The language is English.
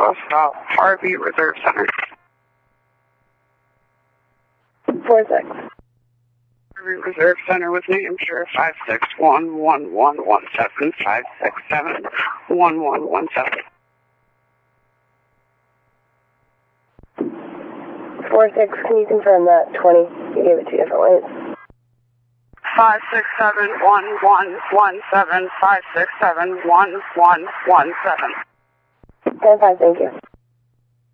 Stop, Harvey Reserve Center. 46. Harvey Reserve Center with New Hampshire 5611117 5671117. 46, can you confirm that 20? You gave it two different ways. 5671117 5671117. 10-5, thank you.